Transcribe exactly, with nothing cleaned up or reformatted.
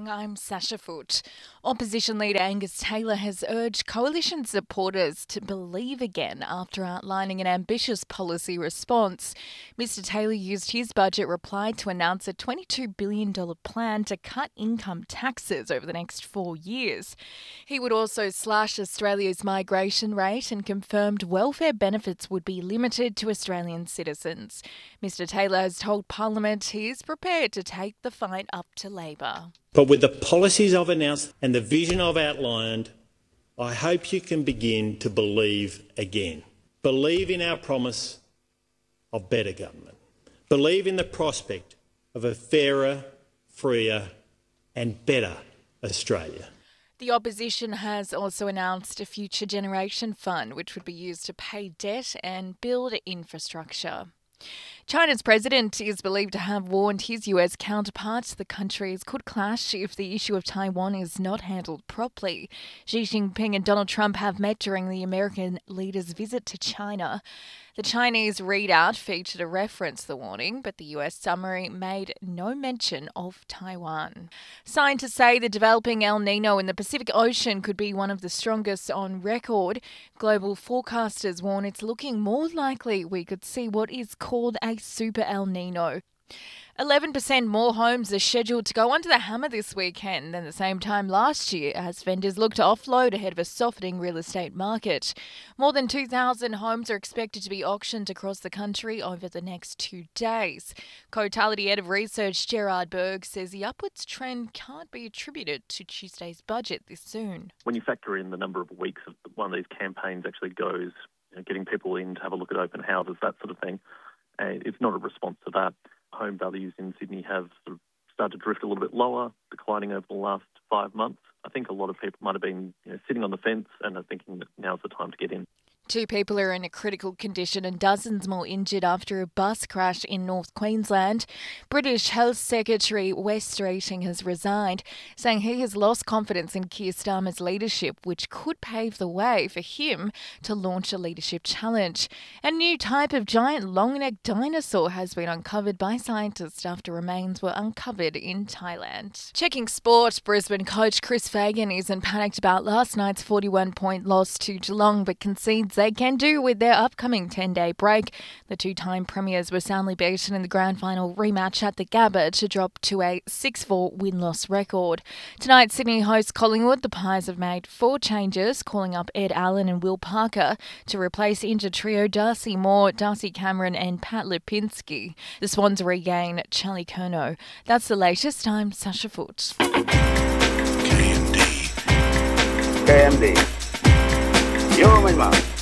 morning, I'm Sasha Foote. Opposition leader Angus Taylor has urged coalition supporters to believe again after outlining an ambitious policy response. Mister Taylor used his budget reply to announce a twenty-two billion dollars plan to cut income taxes over the next four years. He would also slash Australia's migration rate and confirmed welfare benefits would be limited to Australian citizens. Mister Taylor has told Parliament he is prepared to take the fight up to Labor. But with the policies I've announced and the vision I've outlined, I hope you can begin to believe again. Believe in our promise of better government. Believe in the prospect of a fairer, freer and better Australia. The opposition has also announced a future generation fund which would be used to pay debt and build infrastructure. China's president is believed to have warned his U S counterparts the countries could clash if the issue of Taiwan is not handled properly. Xi Jinping and Donald Trump have met during the American leader's visit to China. The Chinese readout featured a reference to the warning, but the U S summary made no mention of Taiwan. Scientists say the developing El Nino in the Pacific Ocean could be one of the strongest on record. Global forecasters warn it's looking more likely we could see what is called a super El Nino. eleven percent more homes are scheduled to go under the hammer this weekend than the same time last year as vendors look to offload ahead of a softening real estate market. More than two thousand homes are expected to be auctioned across the country over the next two days. Cotality Head of Research Gerard Berg says the upwards trend can't be attributed to Tuesday's budget this soon. When you factor in the number of weeks of one of these campaigns actually goes, you know, getting people in to have a look at open houses, that sort of thing, and it's not a response to that. Home values in Sydney have sort of started to drift a little bit lower, declining over the last five months. I think a lot of people might have been you know, sitting on the fence and are thinking that now's the time to get in. Two people are in a critical condition and dozens more injured after a bus crash in North Queensland. British Health Secretary Wes Streeting has resigned, saying he has lost confidence in Keir Starmer's leadership, which could pave the way for him to launch a leadership challenge. A new type of giant long-necked dinosaur has been uncovered by scientists after remains were uncovered in Thailand. Checking sport, Brisbane coach Chris Fagan isn't panicked about last night's forty-one point loss to Geelong, but concedes they can do with their upcoming ten-day break. The two-time premiers were soundly beaten in the grand final rematch at the Gabba to drop to a six four win-loss record. Tonight, Sydney hosts Collingwood. The Pies have made four changes, calling up Ed Allen and Will Parker to replace injured trio Darcy Moore, Darcy Cameron and Pat Lipinski. The Swans regain Charlie Curnow. That's the latest. I'm Sasha Foote. K M D. K M D. You're my mum.